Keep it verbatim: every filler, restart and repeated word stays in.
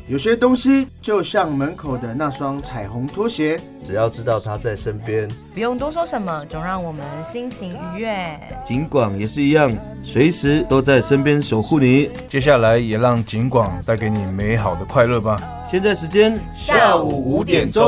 有些东西就像门口的那双彩虹拖鞋， 只要知道他在身边， 不用多说什么，总让我们心情愉悦。 警广也是一样，随时都在身边守护你。 接下来也让警广带给你美好的快乐吧。 现在时间下午五点钟。